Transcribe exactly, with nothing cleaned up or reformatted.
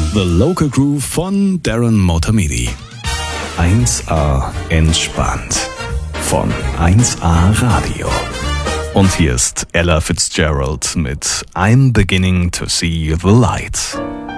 The Local Groove von Darren Motamedi. eins A entspannt von eins A Radio. Und hier ist Ella Fitzgerald mit I'm Beginning to See the Light.